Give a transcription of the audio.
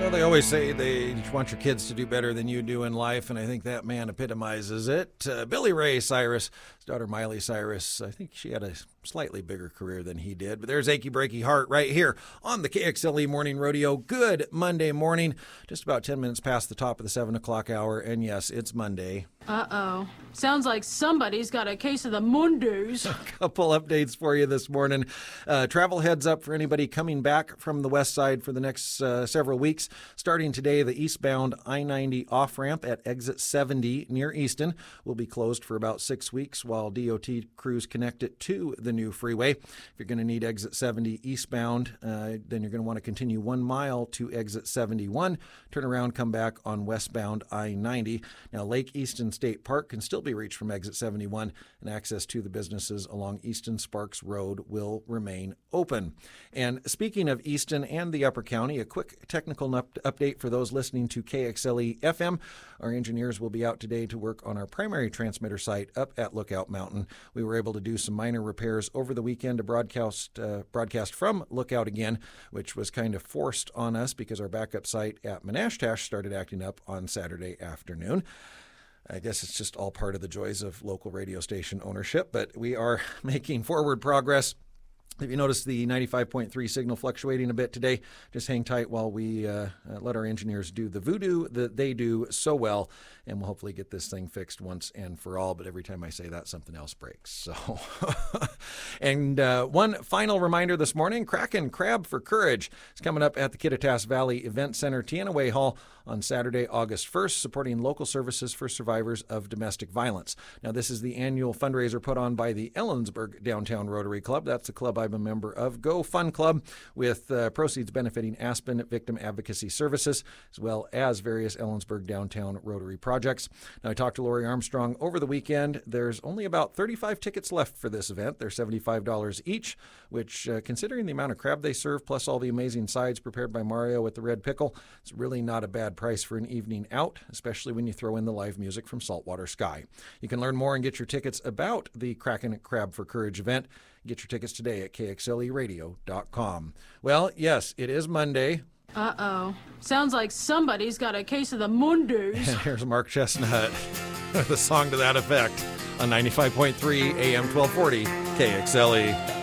Well, they always say they want your kids to do better than you do in life, and I think that man epitomizes it. Billy Ray Cyrus, his daughter Miley Cyrus, I think she had a slightly bigger career than he did. But there's Achy Breaky Heart right here on the KXLE Morning Rodeo. Good Monday morning, just about 10 minutes past the top of the 7 o'clock hour, and yes, it's Monday. Uh-oh. Sounds like somebody's got a case of the Mondays. A couple updates for you this morning. Travel heads up for anybody coming back from the west side for the next several weeks. Starting today, the eastbound I-90 off-ramp at exit 70 near Easton will be closed for about 6 weeks while DOT crews connect it to the new freeway. If you're going to need exit 70 eastbound, then you're going to want to continue 1 mile to exit 71. Turn around, come back on westbound I-90. Now, Lake Easton State Park can still be reached from exit 71, and access to the businesses along Easton Sparks Road will remain open. And speaking of Easton and the Upper County, a quick technical update for those listening to KXLE FM. Our engineers will be out today to work on our primary transmitter site up at Lookout Mountain. We were able to do some minor repairs over the weekend to broadcast from Lookout again, which was kind of forced on us because our backup site at Menashtash started acting up on Saturday afternoon. I guess it's just all part of the joys of local radio station ownership, but we are making forward progress. If you notice the 95.3 signal fluctuating a bit today, just hang tight while we let our engineers do the voodoo that they do so well, and we'll hopefully get this thing fixed once and for all. But every time I say that, something else breaks. So, and one final reminder this morning, Kraken Crab for Courage is coming up at the Kittitas Valley Event Center, Teanaway Hall on Saturday, August 1st, supporting local services for survivors of domestic violence. Now, this is the annual fundraiser put on by the Ellensburg Downtown Rotary Club. That's the club I'm a member of. Go Fun Club, with proceeds benefiting Aspen Victim Advocacy Services, as well as various Ellensburg Downtown Rotary projects. Now, I talked to Lori Armstrong over the weekend. There's only about 35 tickets left for this event. They're $75 each, which, considering the amount of crab they serve, plus all the amazing sides prepared by Mario with the red pickle, it's really not a bad price for an evening out, especially when you throw in the live music from Saltwater Sky. You can learn more and get your tickets about the Kraken Crab for Courage event. Get your tickets today at KXLEradio.com. Well, yes, it is Monday. Uh-oh. Sounds like somebody's got a case of the Mondays. And here's Mark Chestnut with a song to that effect on 95.3 AM 1240 KXLE.